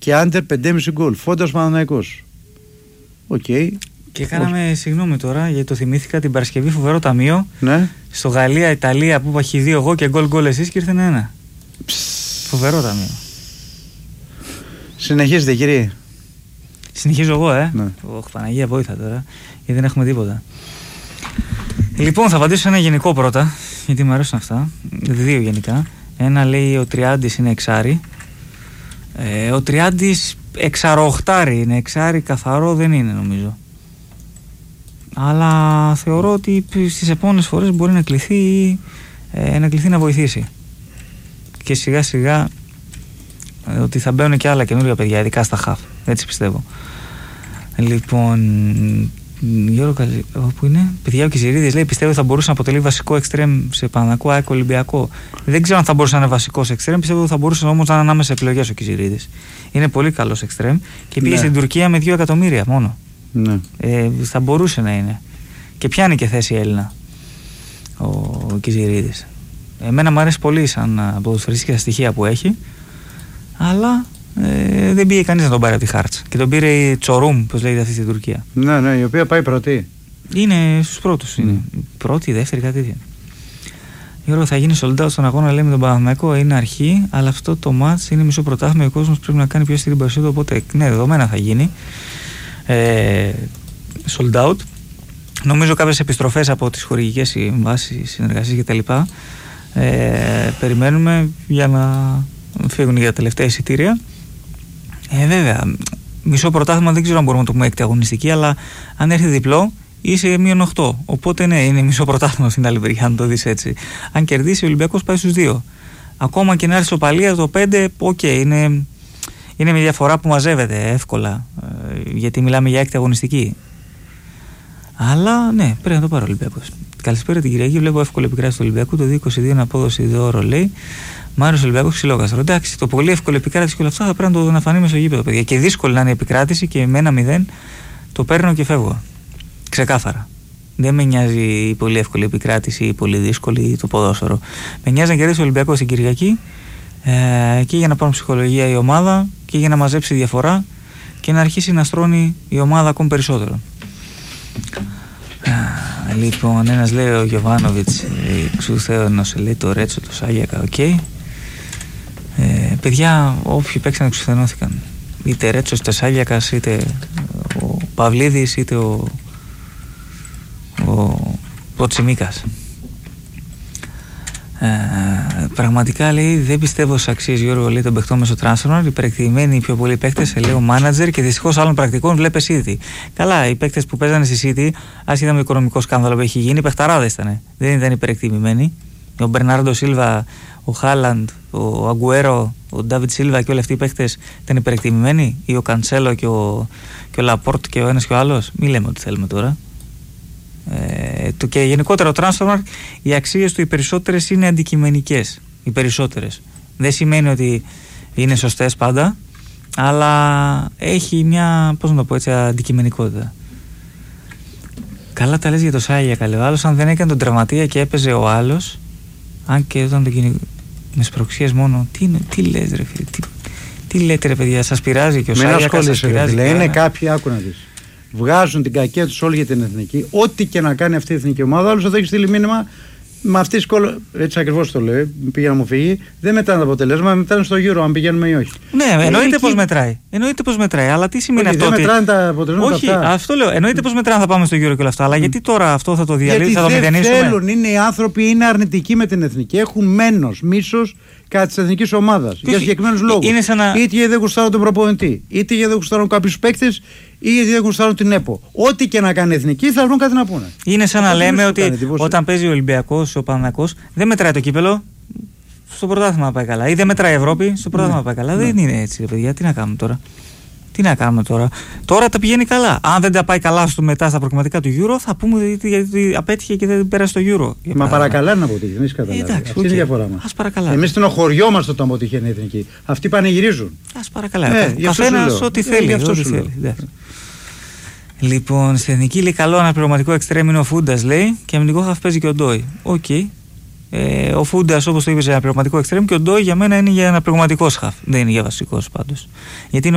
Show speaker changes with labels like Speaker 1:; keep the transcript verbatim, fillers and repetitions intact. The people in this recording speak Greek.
Speaker 1: και άντερ πέντε κόμμα πέντε γκολ. Φόντας Παναθηναϊκός. Οκ. Okay.
Speaker 2: Και κάναμε, συγγνώμη τώρα, γιατί το θυμήθηκα την Παρασκευή, φοβερό ταμείο.
Speaker 1: Ναι.
Speaker 2: Στο Γαλλία-Ιταλία που είπα δύο εγώ και γκολ γκολ εσείς και ήρθε ένα. Φοβερό ταμείο.
Speaker 1: Συνεχίζετε, κύριε.
Speaker 2: Συνεχίζω εγώ, ε.
Speaker 1: Ναι.
Speaker 2: Ωχ, Παναγία, βοήθα τώρα, γιατί δεν έχουμε τίποτα. Λοιπόν, θα απαντήσω σε ένα γενικό πρώτα, γιατί μου αρέσουν αυτά. Δύο γενικά. Ένα λέει ο Τριάντης είναι εξάρι. Ε, ο Τριάντης εξαροχτάρι είναι, εξάρι καθαρό δεν είναι νομίζω. Αλλά θεωρώ ότι στις επόμενες φορές μπορεί να κληθεί, ε, να κληθεί να βοηθήσει. Και σιγά σιγά ε, ότι θα μπαίνουν και άλλα καινούργια παιδιά, ειδικά στα χαφ. Έτσι πιστεύω. Λοιπόν, Γιώργο Καλή, όπου είναι, παιδιά, ο Κιζηρίδης λέει: πιστεύω ότι θα μπορούσε να αποτελεί βασικό εξτρέμ σε Παναθηναϊκό, ΑΕΚ, Ολυμπιακό. Δεν ξέρω αν θα μπορούσε να είναι βασικό εξτρέμ, πιστεύω ότι θα μπορούσε όμως να είναι ανάμεσα επιλογές ο Κιζηρίδης. Είναι πολύ καλός εξτρέμ και πήγε ναι. στην Τουρκία με δύο εκατομμύρια μόνο. Ναι. Ε, θα μπορούσε να είναι. Και πιάνει και θέση Έλληνα ο, ο Κιζηρίδης. Εμένα μου αρέσει πολύ σαν ποδοσφαιριστής και τα στοιχεία που έχει, αλλά ε, δεν πήγε κανείς να τον πάρει από τη Χάρτς. Και τον πήρε η Τσορούμ, πώς λέγεται αυτή στην Τουρκία.
Speaker 1: Ναι, ναι, η οποία πάει πρώτη.
Speaker 2: Είναι στους πρώτους. Mm. Είναι. Πρώτη, δεύτερη, κάτι τέτοιο. Γιώργο, θα γίνει sold out στον αγώνα, λέμε τον Παναθηναϊκό. Είναι αρχή, αλλά αυτό το match είναι μισό πρωτάθλημα. Ο κόσμος πρέπει να κάνει πιο στην παρουσία του. Οπότε, ναι, δεδομένα θα γίνει. Ε, sold out. Νομίζω κάποιες επιστροφές από τις χορηγικές συμβάσεις, συνεργασίες κτλ. Ε, περιμένουμε για να φύγουν για τα τελευταία εισιτήρια. Ε, βέβαια, μισό πρωτάθλημα δεν ξέρω αν μπορούμε να το πούμε έκτη αγωνιστική, αλλά αν έρθει διπλό είσαι μείον οκτώ. Οπότε ναι, είναι μισό πρωτάθλημα στην άλλη μεριά, αν το δεις έτσι. Αν κερδίσει ο Ολυμπιακός πάει στους δύο. Ακόμα και να έρθει σοπαλία το πέντε, οκ, okay, είναι, είναι μια διαφορά που μαζεύεται εύκολα, ε, γιατί μιλάμε για έκτη αγωνιστική. Αλλά ναι, πρέπει να το πάρει ο Ολυμπιακός. Καλησπέρα την Κυριακή. Βλέπω εύκολη επικράτηση του Ολυμπιακού. Το δύο είκοσι δύο είναι απόδοση δώρο, λέει. Μάριος Ολυμπιακός Ξυλόκαστρο. Εντάξει, το πολύ εύκολη επικράτηση και όλα αυτά θα πρέπει να το αναφανεί μέσω γήπεδο, παιδιά. Και δύσκολη να είναι η επικράτηση και με ένα μηδέν το παίρνω και φεύγω. Ξεκάθαρα. Δεν με νοιάζει η πολύ εύκολη επικράτηση ή η πολύ δύσκολη ή το ποδόσφαιρο. Με νοιάζει να κερδίσει ο Ολυμπιακός την Κυριακή ε, και για να πάρουν ψυχολογία η ομάδα και για να μαζέψει διαφορά και να αρχίσει να στρώνει η ομάδα ακόμη περισσότερο. Λοιπόν, ένας λέει ο Γιωβάνοβιτς εξού Θέωνος, λέει το Ρέτσο, το Σάγιακα, οκ. Okay. Ε, παιδιά, όποιοι παίξαν εξουθενώθηκαν. Είτε Ρέτσος, είτε Σάγιακας, είτε ο Παυλίδης, είτε ο, ο, ο Τσιμίκας. Ε, πραγματικά λέει δεν πιστεύω σε αξίες, Γιώργο, λέει τον παιχτό μέσω transfer. Οι υπερεκτιμημένοι οι πιο πολλοί παίκτες, λέει ο manager, και δυστυχώς άλλων πρακτικών βλέπε City. Καλά, οι παίκτες που παίζανε στη City, άσχετα με το οικονομικό σκάνδαλο που έχει γίνει, παιχταράδες ήταν. Δεν ήταν υπερεκτιμημένοι. Ο Μπερνάρντο Σίλβα, ο Χάλαντ, ο Αγκουέρο, ο Ντάβιτ Σίλβα και όλοι αυτοί οι παίκτες ήταν υπερεκτιμημένοι. Ή ο Κανσέλο και ο, και ο Λαπόρτ και ο ένας και ο άλλος. Μην λέμε ότι θέλουμε τώρα. Ε, το και γενικότερα ο Transfermarkt, οι αξίες του οι περισσότερες είναι αντικειμενικές. Οι περισσότερες. Δεν σημαίνει ότι είναι σωστές πάντα, αλλά έχει μια, πώς να το πω έτσι, αντικειμενικότητα. Καλά τα λες για το Σάγια, καλέ. Ο άλλος αν δεν έκανε τον τραυματία και έπαιζε ο άλλος, αν και όταν τον κυνηγ... με σπροξίες μόνο, τι, τι λες ρε φίλε, τι, τι λέτε ρε παιδιά, σας πειράζει και ο Σάγια, σας πειράζει.
Speaker 1: Είναι κάποιοι, άκου να δεις, βγάζουν την κακία τους όλοι για την εθνική. Ό,τι και να κάνει αυτή η εθνική ομάδα, άλλος θα έχει στείλει μήνυμα με αυτή τη σκολ... Έτσι ακριβώς το λέει. Πήγε να μου φύγει. Δεν μετράνε τα αποτελέσματα, μετράνε στο Euro αν πηγαίνουμε ή όχι.
Speaker 2: Ναι, εννοείται εκεί... πως μετράει. Εννοείται πως μετράει. Αλλά τι σημαίνει
Speaker 1: όχι,
Speaker 2: αυτό?
Speaker 1: Δεν μετράνε τα αποτελέσματα.
Speaker 2: Όχι,
Speaker 1: αυτά.
Speaker 2: Αυτό λέω. Εννοείται πως μετράνε, θα πάμε στο Euro και όλα αυτά. Αλλά mm. γιατί τώρα αυτό θα το διαλύσει, θα το μηδενίσουμε?
Speaker 1: Γιατί δεν θέλουν, είναι οι άνθρωποι, είναι αρνητικοί με την εθνική. Έχουν μένος, μίσος κατά τη εθνική ομάδα. Για συγκεκριμένους λόγους.
Speaker 2: Να...
Speaker 1: Είτε γιατί δεν γουστάρουν τον προπονητή, είτε γιατί δεν γουστάρουν κάποιους παίκτες, ή γιατί δεν γουστάρουν την ΕΠΟ. Ό,τι και να κάνει εθνική θα βρουν κάτι να πούνε.
Speaker 2: Είναι σαν να λέμε ότι κάνει, όταν παίζει ο Ολυμπιακός, ο Παναθηναϊκός, δεν μετράει το κύπελο, στο πρωτάθλημα πάει καλά. Ή δεν μετράει η Ευρώπη, στο πρωτάθλημα ναι. πάει καλά. Ναι. Δεν είναι έτσι, ρε παιδιά. Τι να κάνουμε τώρα. Τι να κάνουμε τώρα. Τώρα τα πηγαίνει καλά. Αν δεν τα πάει καλά στο μετά στα προκριματικά του Euro, θα πούμε γιατί, γιατί απέτυχε και δεν πέρασε το Euro.
Speaker 1: Μα παρακαλάνε να αποτύχει. Εμείς καταλάβουμε. Αυτή okay. είναι η διαφορά μας. Εμείς στενοχωριόμαστε όταν αποτυχαίνει η εθνική. Αυτοί πανηγυρίζουν.
Speaker 2: Ας παρακαλάνε. Ε, Καθένας ό,τι θέλει. Αυτό σου θέλει. Λοιπόν, στην εθνική λέει καλό αναπληρωματικό εξτρέμ είναι ο Φούντας, λέει, και αμυντικό χαφ παίζει και ο Ντόι. Οκ. Okay. Ε, ο Φούντας, όπως το είπε, είναι αναπληρωματικό εξτρέμ και ο Ντόι για μένα είναι για αναπληρωματικός χαφ. Δεν είναι για βασικός πάντως. Γιατί